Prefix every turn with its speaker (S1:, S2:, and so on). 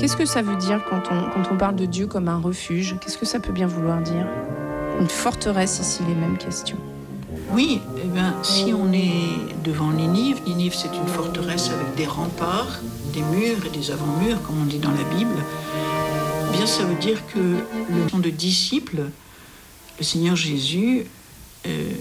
S1: Qu'est-ce que ça veut dire quand on parle de Dieu comme un refuge? Qu'est-ce que ça peut bien vouloir dire? Une forteresse ici, les mêmes questions.
S2: Oui, si on est devant Ninive, Ninive c'est une forteresse avec des remparts, des murs et des avant-murs, comme on dit dans la Bible, ça veut dire que le nom de disciple, le Seigneur Jésus,